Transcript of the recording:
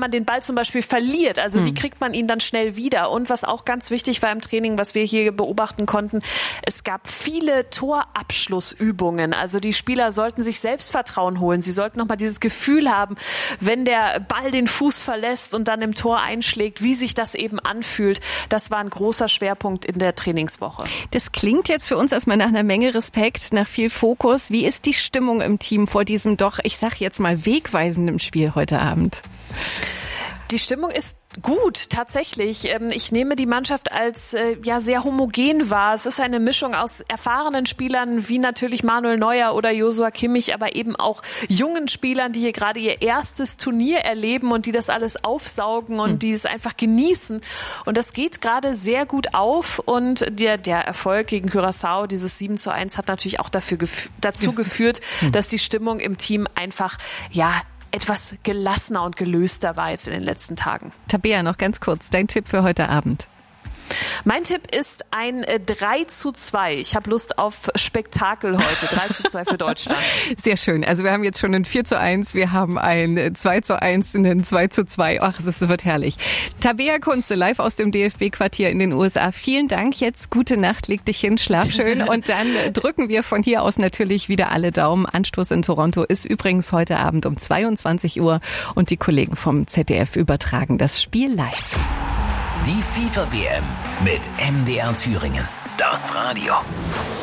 man den Ball zum Beispiel verliert, also wie kriegt man ihn dann schnell wieder? Und was auch ganz wichtig war im Training, was wir hier beobachten konnten, es gab viele Torabschlussübungen. Also die Spieler sollten sich Selbstvertrauen holen. Sie sollten nochmal dieses Gefühl haben, wenn der Ball den Fuß verlässt und dann im Tor einschlägt, wie sich das eben anfühlt. Das war ein großer Schwerpunkt in der Trainingswoche. Das klingt jetzt für uns erstmal nach einer Menge Respekt, nach viel Fokus. Wie ist die Stimmung im Team vor diesem doch, ich sag jetzt mal, wegweisenden Spiel heute Abend? Die Stimmung ist gut, tatsächlich. Ich nehme die Mannschaft als sehr homogen wahr. Es ist eine Mischung aus erfahrenen Spielern wie natürlich Manuel Neuer oder Joshua Kimmich, aber eben auch jungen Spielern, die hier gerade ihr erstes Turnier erleben und die das alles aufsaugen und die es einfach genießen. Und das geht gerade sehr gut auf. Und der Erfolg gegen Curaçao, dieses 7:1, hat natürlich auch dazu geführt, dass die Stimmung im Team einfach, etwas gelassener und gelöster war jetzt in den letzten Tagen. Tabea, noch ganz kurz, dein Tipp für heute Abend. Mein Tipp ist ein 3:2. Ich habe Lust auf Spektakel heute. 3:2 für Deutschland. Sehr schön. Also wir haben jetzt schon ein 4:1, wir haben ein 2:1, ein 2:2. Ach, das wird herrlich. Tabea Kunze, live aus dem DFB-Quartier in den USA. Vielen Dank. Jetzt gute Nacht, leg dich hin, schlaf schön. Und dann drücken wir von hier aus natürlich wieder alle Daumen. Anstoß in Toronto ist übrigens heute Abend um 22 Uhr und die Kollegen vom ZDF übertragen das Spiel live. Die FIFA-WM mit MDR Thüringen. Das Radio.